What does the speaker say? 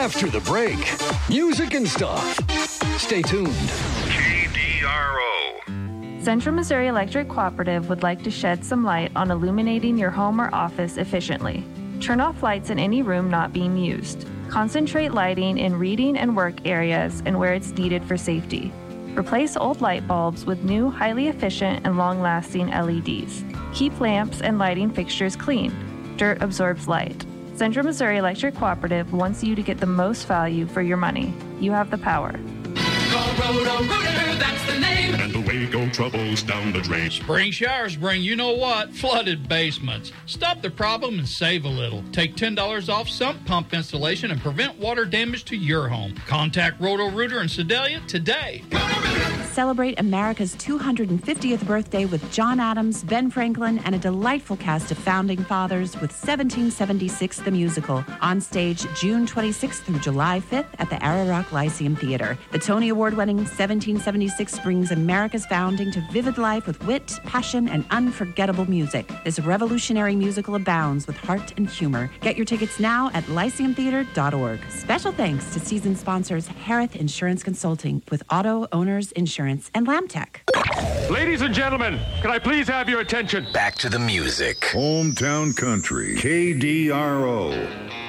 after the break. Music and stuff. Stay tuned. KDRO. Central Missouri Electric Cooperative would like to shed some light on illuminating your home or office efficiently. Turn off lights in any room not being used. Concentrate lighting in reading and work areas and where it's needed for safety. Replace old light bulbs with new, highly efficient and long-lasting LEDs. Keep lamps and lighting fixtures clean. Dirt absorbs light. Central Missouri Electric Cooperative wants you to get the most value for your money. You have the power. Call Roto-Rooter, that's the name. And away go troubles down the drain. Spring showers bring you-know-what? Flooded basements. Stop the problem and save a little. Take $10 off sump pump installation and prevent water damage to your home. Contact Roto-Rooter in Sedalia today. Celebrate America's 250th birthday with John Adams, Ben Franklin, and a delightful cast of founding fathers with 1776 the Musical, on stage June 26th through July 5th at the Arrow Rock Lyceum Theater. The Tony Award-winning 1776 brings America's founding to vivid life with wit, passion, and unforgettable music. This revolutionary musical abounds with heart and humor. Get your tickets now at lyceumtheater.org. Special thanks to season sponsors Harith Insurance Consulting with Auto Owners Insurance and Lamtech. Ladies and gentlemen, can I please have your attention? Back to the music. Hometown Country, KDRO.